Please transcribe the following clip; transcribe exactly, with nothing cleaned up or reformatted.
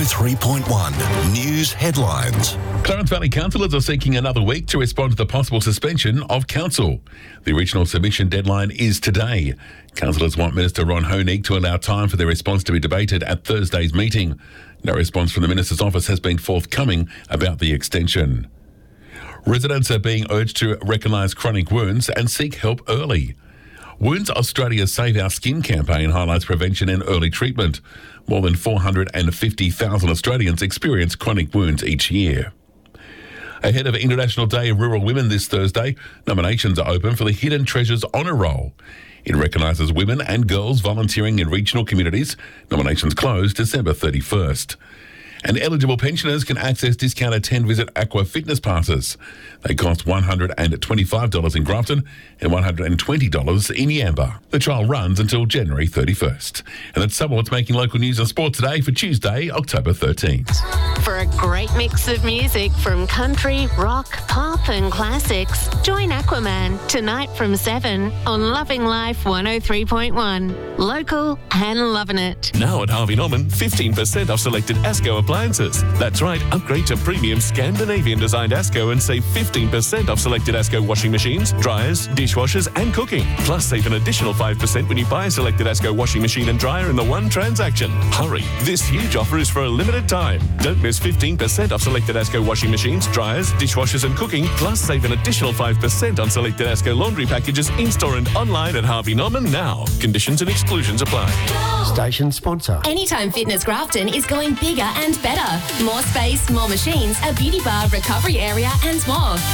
oh three point one News Headlines. Clarence Valley councillors are seeking another week to respond to the possible suspension of council. The original submission deadline is today. Councillors want Minister Ron Honig to allow time for their response to be debated at Thursday's meeting. No response from the Minister's office has been forthcoming about the extension. Residents are being urged to recognise chronic wounds and seek help early. Wounds Australia's Save Our Skin campaign highlights prevention and early treatment. More than four hundred fifty thousand Australians experience chronic wounds each year. Ahead of International Day of Rural Women this Thursday, nominations are open for the Hidden Treasures Honour Roll. It recognises women and girls volunteering in regional communities. Nominations close December thirty-first. And eligible pensioners can access discounted ten-visit Aqua Fitness passes. They cost one hundred twenty-five dollars in Grafton and one hundred twenty dollars in Yamba. The trial runs until January thirty-first. And that's some of what's making local news and sport today for Tuesday, October thirteenth. For a great mix of music from country, rock, pop and classics, join Aquaman tonight from seven on Loving Life one oh three point one. Local and loving it. Now at Harvey Norman, fifteen percent off selected Asco appliances. That's right, upgrade to premium Scandinavian-designed Asco and save fifteen percent off selected Asco washing machines, dryers, dishwashers and cooking. Plus, save an additional five percent when you buy a selected Asco washing machine and dryer in the one transaction. Hurry, this huge offer is for a limited time. Don't miss fifteen percent off selected Asco washing machines, dryers, dishwashers and cooking. Plus, save an additional five percent on selected Asco laundry packages in-store and online at Harvey Norman now. Conditions and exclusions apply. Station sponsor. Anytime Fitness Grafton is going bigger and better. More space, more machines, a beauty bar, recovery area and more.